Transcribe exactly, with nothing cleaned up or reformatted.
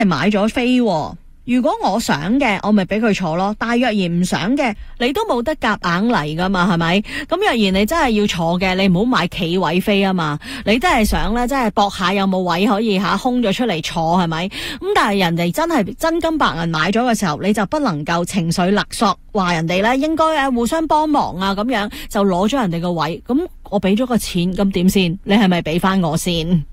買咗飛，如果我想嘅，我咪俾佢坐咯。但係若然唔想嘅，你都冇得夾硬嚟噶嘛，係咪？咁若然你真係要坐嘅，你唔好買企位飛啊嘛。你真係想咧，真係搏下有冇位可以吓空咗出嚟坐，係咪？咁但係人哋真係真金白銀買咗嘅時候，你就不能夠情緒勒索，話人哋咧應該誒互相幫忙啊，咁樣就攞咗人哋個位。咁我俾咗個錢，咁點先？你係咪俾翻我先？